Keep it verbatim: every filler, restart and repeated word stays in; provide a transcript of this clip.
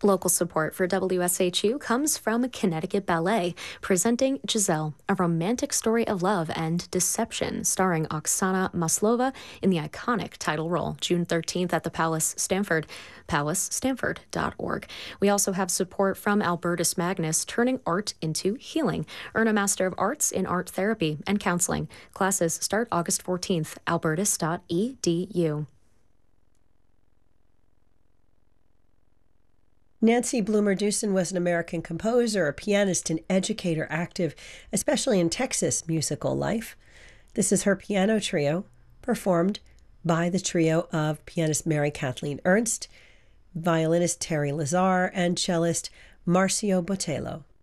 Local support for W S H U comes from Connecticut Ballet, presenting Giselle, a romantic story of love and deception, starring Oksana Maslova in the iconic title role, June thirteenth at the Palace Stanford, palace stanford dot org. We also have support from Albertus Magnus, turning art into healing. Earn a Master of Arts in Art Therapy and Counseling. Classes start August fourteenth, albertus dot e d u. Nancy Bloomer Dewson was an American composer, a pianist, and educator active, especially in Texas musical life. This is her piano trio, performed by the trio of pianist Mary Kathleen Ernst, violinist Terry Lazar, and cellist Marcio Botello.